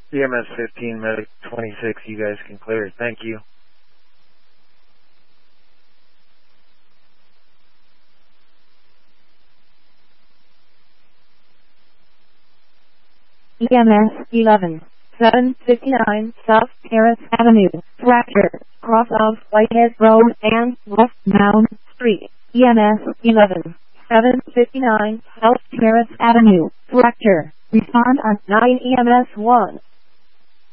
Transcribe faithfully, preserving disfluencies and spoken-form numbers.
E M S fifteen, medic twenty-six, you guys can clear it. Thank you. E M S eleven, seven fifty-nine South Terrace Avenue, fracture, cross of Whitehead Road and westbound Street. E M S eleven, seven fifty-nine South Terrace Avenue, fracture, respond on nine E M S one.